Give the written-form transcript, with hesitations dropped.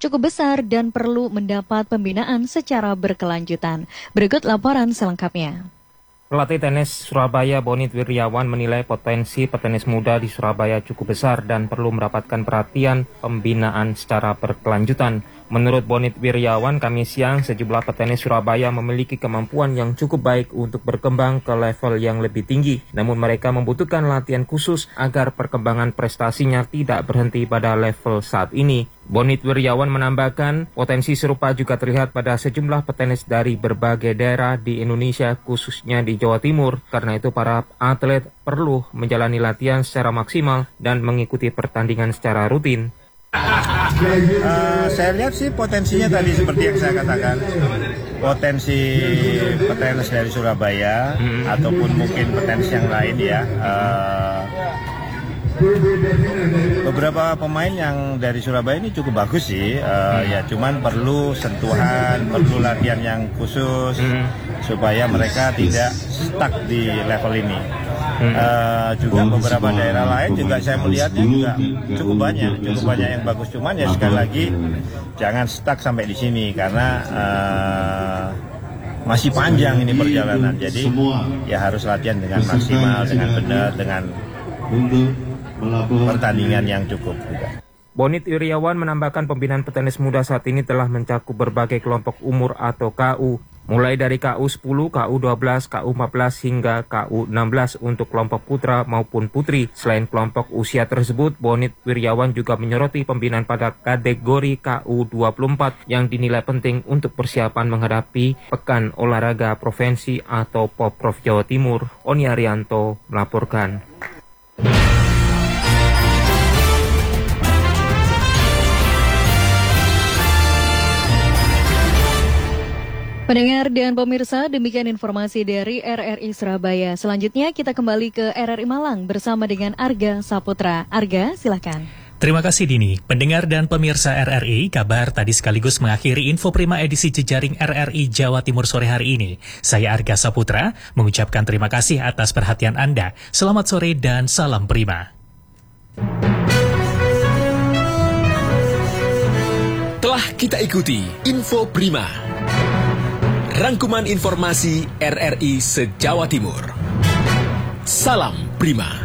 cukup besar dan perlu mendapat pembinaan secara berkelanjutan. Berikut laporan selengkapnya. Pelatih tenis Surabaya Bonit Wiryawan menilai potensi petenis muda di Surabaya cukup besar dan perlu mendapatkan perhatian pembinaan secara berkelanjutan. Menurut Bonit Wiryawan, Kamis siang sejumlah petenis Surabaya memiliki kemampuan yang cukup baik untuk berkembang ke level yang lebih tinggi. Namun mereka membutuhkan latihan khusus agar perkembangan prestasinya tidak berhenti pada level saat ini. Bonit Wiryawan menambahkan, potensi serupa juga terlihat pada sejumlah petenis dari berbagai daerah di Indonesia, khususnya di Jawa Timur. Karena itu para atlet perlu menjalani latihan secara maksimal dan mengikuti pertandingan secara rutin. Saya lihat sih potensinya tadi seperti yang saya katakan, potensi petenis dari Surabaya ataupun mungkin petenis yang lain ya. Beberapa pemain yang dari Surabaya ini cukup bagus sih, ya cuman perlu sentuhan, perlu latihan yang khusus supaya mereka tidak stuck di level ini. Juga beberapa daerah lain juga saya melihatnya juga cukup banyak yang bagus, cuman ya sekali lagi jangan stuck sampai di sini karena masih panjang ini perjalanan, jadi ya harus latihan dengan maksimal, dengan benar, dengan pertandingan yang cukup juga. Bonit Wiryawan menambahkan pembinaan petenis muda saat ini telah mencakup berbagai kelompok umur atau KU, mulai dari KU10, KU12, KU14 hingga KU16 untuk kelompok putra maupun putri. Selain kelompok usia tersebut, Bonit Wiryawan juga menyoroti pembinaan pada kategori KU24 yang dinilai penting untuk persiapan menghadapi Pekan Olahraga Provinsi atau Popprov Jawa Timur. Oni Arianto melaporkan. Pendengar dan pemirsa, demikian informasi dari RRI Surabaya. Selanjutnya kita kembali ke RRI Malang bersama dengan Arga Saputra. Arga, silakan. Terima kasih Dini. Pendengar dan pemirsa RRI, kabar tadi sekaligus mengakhiri Info Prima edisi jejaring RRI Jawa Timur sore hari ini. Saya Arga Saputra mengucapkan terima kasih atas perhatian Anda. Selamat sore dan salam Prima. Telah kita ikuti Info Prima, rangkuman informasi RRI se-Jawa Timur. Salam Prima.